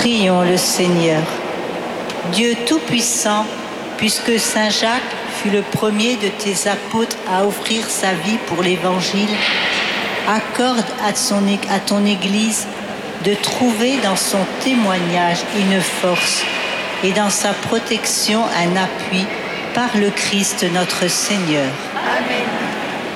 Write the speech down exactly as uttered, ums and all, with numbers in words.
Prions le Seigneur. Dieu Tout-Puissant, puisque Saint Jacques fut le premier de tes apôtres à offrir sa vie pour l'Évangile, accorde à, son, à ton Église de trouver dans son témoignage une force et dans sa protection un appui par le Christ notre Seigneur. Amen.